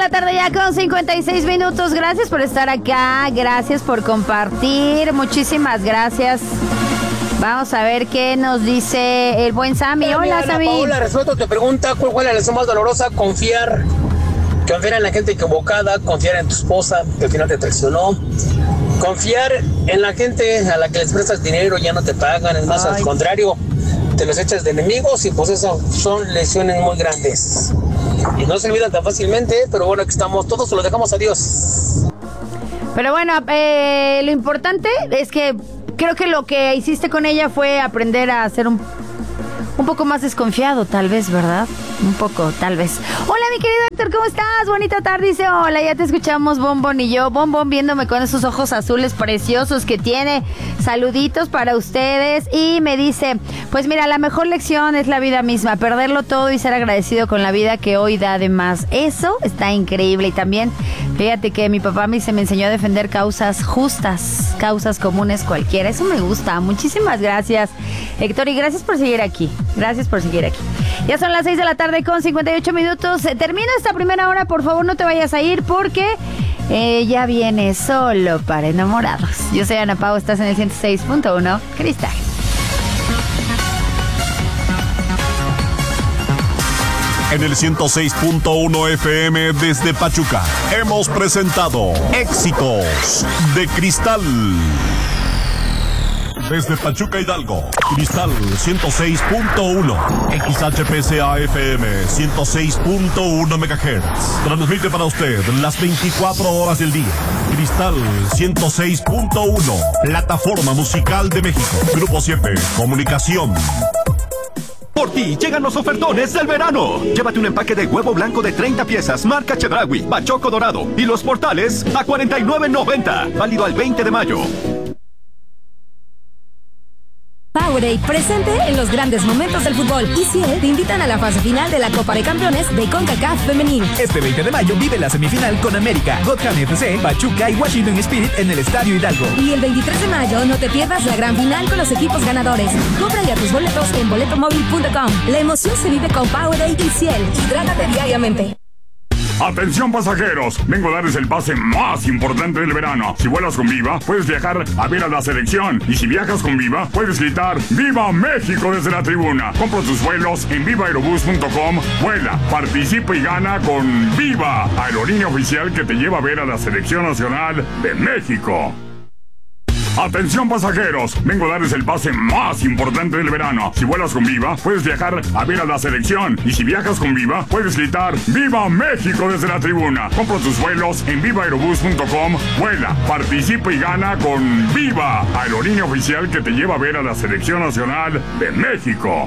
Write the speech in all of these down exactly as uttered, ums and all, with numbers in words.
la tarde ya con cincuenta y seis minutos. Gracias por estar acá, gracias por compartir, muchísimas gracias. Vamos a ver qué nos dice el buen Sammy. Hola, Hola, Sammy. Paola, resuelto te pregunta, ¿cuál fue la lección más dolorosa? Confiar. Confiar en la gente equivocada, confiar en tu esposa, que al final te traicionó. Confiar en la gente a la que les prestas dinero, ya no te pagan, es más, Ay. al contrario, te los echas de enemigos y pues eso son lesiones muy grandes. Y no se olvidan tan fácilmente, pero bueno, aquí estamos, todos se lo dejamos a Dios. Pero bueno, eh, lo importante es que creo que lo que hiciste con ella fue aprender a ser un, un poco más desconfiado, tal vez, ¿verdad? Un poco, tal vez. Hola, mi querido Héctor, ¿cómo estás? Bonita tarde, dice, hola, ya te escuchamos, Bombón y yo. Bombón viéndome con esos ojos azules preciosos que tiene. Saluditos para ustedes. Y me dice, pues mira, la mejor lección es la vida misma. Perderlo todo y ser agradecido con la vida que hoy da de más. Eso está increíble. Y también, fíjate que mi papá me, se me enseñó a defender causas justas, causas comunes cualquiera. Eso me gusta. Muchísimas gracias, Héctor. Y gracias por seguir aquí. Gracias por seguir aquí. Ya son las seis de la tarde con cincuenta y ocho minutos. Termina esta primera hora, por favor no te vayas a ir porque eh, ya viene Solo para Enamorados. Yo soy Ana Pau, estás en el ciento seis punto uno Cristal. En el ciento seis punto uno F M desde Pachuca hemos presentado Éxitos de Cristal. Desde Pachuca, Hidalgo, Cristal ciento seis punto uno, X H P C A F M ciento seis punto uno megahertz. Transmite para usted las veinticuatro horas del día. Cristal ciento seis punto uno, plataforma musical de México. Grupo siete, comunicación. Por ti llegan los ofertones del verano. Llévate un empaque de huevo blanco de treinta piezas, marca Chedraui, Bachoco Dorado y los portales a cuarenta y nueve noventa. Válido al veinte de mayo. Powerade presente en los grandes momentos del fútbol. Y Ciel te invitan a la fase final de la Copa de Campeones de CONCACAF Femenil. Este veinte de mayo vive la semifinal con América, Gotham F C, Pachuca y Washington Spirit en el Estadio Hidalgo. Y el veintitrés de mayo no te pierdas la gran final con los equipos ganadores. Compra ya tus boletos en boleto móvil punto com. La emoción se vive con Powerade y Ciel. Hidrátate diariamente. Atención pasajeros, vengo a darles el pase más importante del verano. Si vuelas con Viva, puedes viajar a ver a la selección. Y si viajas con Viva, puedes gritar ¡Viva México! Desde la tribuna. Compra tus vuelos en viva aerobús punto com. Vuela, participa y gana con Viva, aerolínea oficial que te lleva a ver a la selección nacional de México. Atención pasajeros, vengo a darles el pase más importante del verano. Si vuelas con Viva, puedes viajar a ver a la selección. Y si viajas con Viva, puedes gritar ¡Viva México! Desde la tribuna. Compra tus vuelos en viva aerobús punto com. Vuela, participa y gana con Viva, aerolínea oficial que te lleva a ver a la selección nacional de México.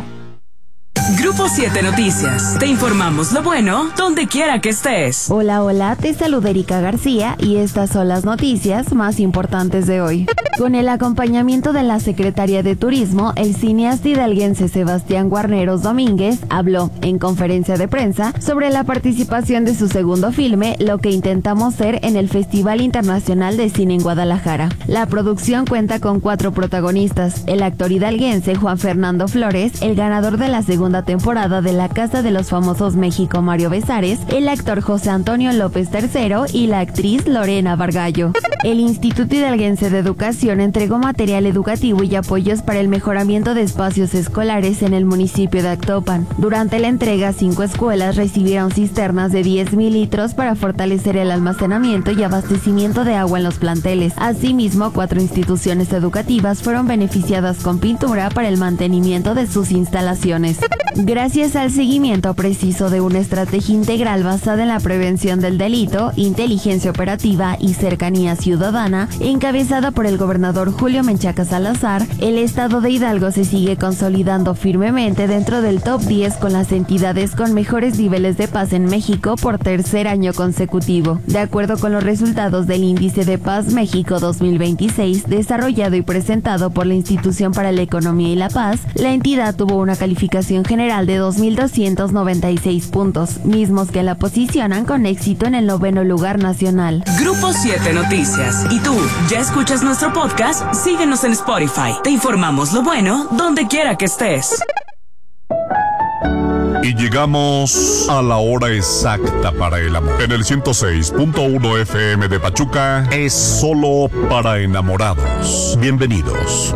Grupo siete Noticias. Te informamos lo bueno donde quiera que estés. Hola, hola, te saluda Erika García y estas son las noticias más importantes de hoy. Con el acompañamiento de la Secretaría de Turismo, el cineasta hidalguense Sebastián Guarneros Domínguez habló en conferencia de prensa sobre la participación de su segundo filme, Lo que intentamos ser, en el Festival Internacional de Cine en Guadalajara. La producción cuenta con cuatro protagonistas: el actor hidalguense Juan Fernando Flores, el ganador de la segunda temporada de La Casa de los Famosos México Mario Besares, el actor José Antonio López tercero y la actriz Lorena Vargallo. El Instituto Hidalguense de Educación entregó material educativo y apoyos para el mejoramiento de espacios escolares en el municipio de Actopan. Durante la entrega, cinco escuelas recibieron cisternas de diez mil litros para fortalecer el almacenamiento y abastecimiento de agua en los planteles. Asimismo, cuatro instituciones educativas fueron beneficiadas con pintura para el mantenimiento de sus instalaciones. Gracias al seguimiento preciso de una estrategia integral basada en la prevención del delito, inteligencia operativa y cercanía ciudadana, encabezada por el gobernador Julio Menchaca Salazar, el estado de Hidalgo se sigue consolidando firmemente dentro del top diez con las entidades con mejores niveles de paz en México por tercer año consecutivo. De acuerdo con los resultados del Índice de Paz México dos mil veintiséis, desarrollado y presentado por la Institución para la Economía y la Paz, la entidad tuvo una calificación general de dos mil doscientos noventa y seis puntos, mismos que la posicionan con éxito en el noveno lugar nacional. Grupo siete Noticias. ¿Y tú, ya escuchas nuestro podcast? Síguenos en Spotify. Te informamos lo bueno donde quiera que estés. Y llegamos a la hora exacta para el amor. En el ciento seis punto uno F M de Pachuca es solo para enamorados. Bienvenidos.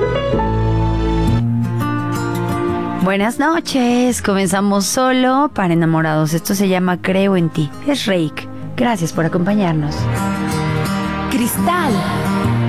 Buenas noches, comenzamos solo para enamorados. Esto se llama Creo en ti. Es Reik. Gracias por acompañarnos. Cristal